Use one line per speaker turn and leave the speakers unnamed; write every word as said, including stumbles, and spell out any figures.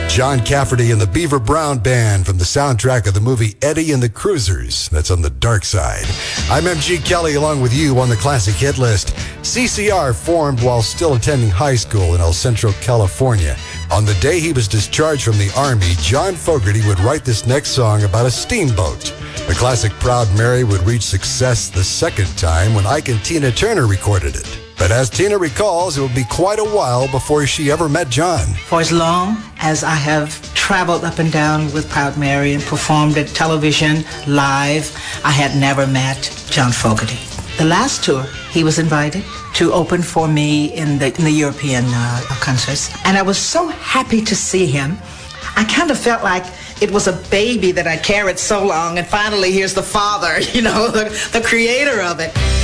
John Cafferty and the Beaver Brown Band from the soundtrack of the movie Eddie and the Cruisers. That's on the dark side. I'm M G Kelly along with you on the Classic Hit List. C C R formed while still attending high school in El Centro, California. On the day he was discharged from the Army, John Fogerty would write this next song about a steamboat. The classic Proud Mary would reach success the second time when Ike and Tina Turner recorded it. But as Tina recalls, it would be quite a while before she ever met John.
For as long as I have traveled up and down with Proud Mary and performed at television, live, I had never met John Fogerty. The last tour, he was invited to open for me in the, in the European uh, concerts. And I was so happy to see him. I kind of felt like it was a baby that I carried so long, and finally here's the father, you know, the, the creator of it.